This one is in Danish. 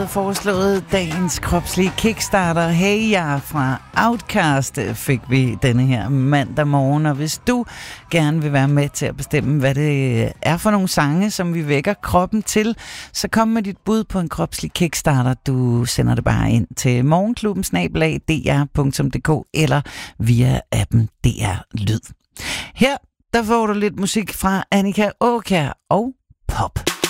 havde foreslået dagens kropslige kickstarter. Hey ja, fra Outkast fik vi denne her mandag morgen. Og hvis du gerne vil være med til at bestemme, hvad det er for nogle sange, som vi vækker kroppen til, så kom med dit bud på en kropslig kickstarter. Du sender det bare ind til morgenklubben@dr.dk eller via appen DR Lyd. Her der får du lidt musik fra Annika Aakjær og Pop.